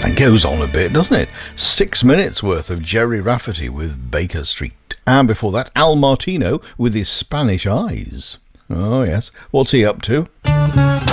It goes on a bit, doesn't it? 6 minutes worth of Jerry Rafferty with Baker Street. And before that, Al Martino with his Spanish Eyes. Oh yes, what's he up to?